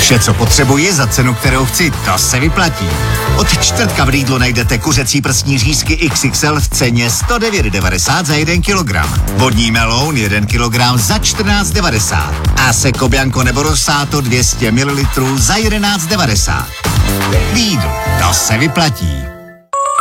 Vše, co potřebuji za cenu, kterou chci, to se vyplatí. Od čtvrtka v Lidlu najdete kuřecí prsní řízky XXL v ceně 109,90 za 1 kilogram. Vodní meloun 1 kilogram za 14,90. A Seko Bianco nebo Rosato 200 ml za 11,90. Lidl, to se vyplatí.